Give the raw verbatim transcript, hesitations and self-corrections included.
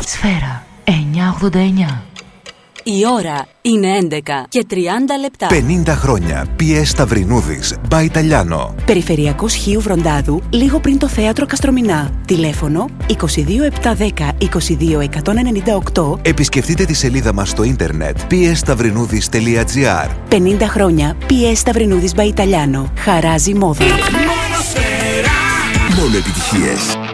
Σφαίρα εννιακόσια ογδόντα εννιά. Η ώρα είναι έντεκα και τριάντα λεπτά. πενήντα χρόνια. πι ες Σταυρινούδης, By Italiano. Περιφερειακός Χίου Βροντάδου, λίγο πριν το θέατρο Καστρομηνά. Τηλέφωνο είκοσι δύο επτακόσια δέκα είκοσι δύο εκατόν ενενήντα οκτώ. Επισκεφτείτε τη σελίδα μας στο ίντερνετ πι ες σταυρινούδης τελεία τζι άρ. πενήντα χρόνια πι ες Σταυρινούδης By Italiano. Χαράζει μόδα. Μόνο επιτυχίες.